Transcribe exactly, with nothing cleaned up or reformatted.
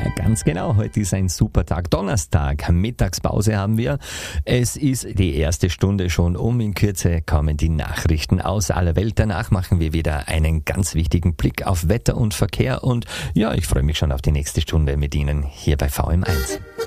ganz genau. Heute ist ein super Tag. Donnerstag, Mittagspause haben wir. Es ist die erste Stunde schon um. In Kürze kommen die Nachrichten aus aller Welt. Danach machen wir wieder einen ganz wichtigen Blick auf Wetter und Verkehr. Und ja, ich freue mich schon auf die nächste Stunde mit Ihnen hier bei V M eins.